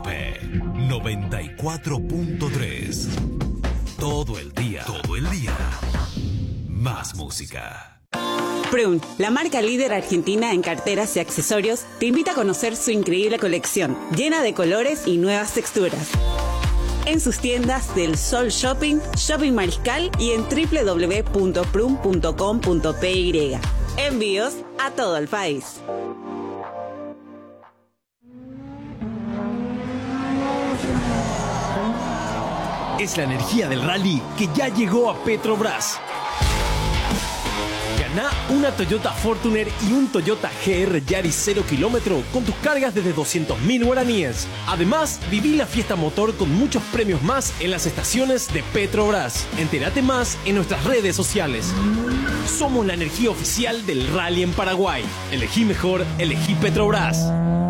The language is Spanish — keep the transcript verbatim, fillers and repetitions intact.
Rope noventa y cuatro punto tres. Todo el día, todo el día. Más música. Prun, la marca líder argentina en carteras y accesorios, te invita a conocer su increíble colección, llena de colores y nuevas texturas. En sus tiendas del Sol Shopping, Shopping Mariscal y en doble u doble u doble u punto prun punto com punto p y. Envíos a todo el país. Es la energía del rally que ya llegó a Petrobras. Ganá una Toyota Fortuner y un Toyota G R Yaris cero kilómetro con tus cargas desde doscientos mil guaraníes. Además, viví la fiesta motor con muchos premios más en las estaciones de Petrobras. Entérate más en nuestras redes sociales. Somos la energía oficial del rally en Paraguay. Elegí mejor, elegí Petrobras.